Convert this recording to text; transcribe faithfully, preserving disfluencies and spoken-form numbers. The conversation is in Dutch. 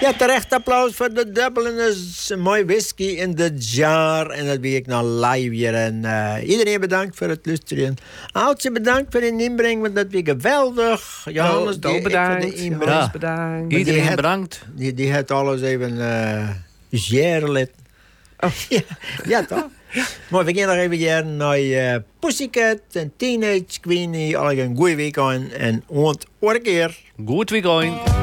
Ja, terecht applaus voor de Dubliners. Een mooi whisky in dit jaar. En dat ben ik nou live weer. En uh, iedereen bedankt voor het luisteren. Aaltje bedankt voor de inbreng, want dat was geweldig. Johannes, Do, do bedankt. de inbreng. Johannes bedankt. Iedereen die had, bedankt. Die, die had alles even uh, jaren. Oh. ja, ja, toch? Ja. Maar we gaan nog even jaren naar uh, Pussycat en Teenage Queenie. Alle een goede week aan en ont een keer. Goed weekend.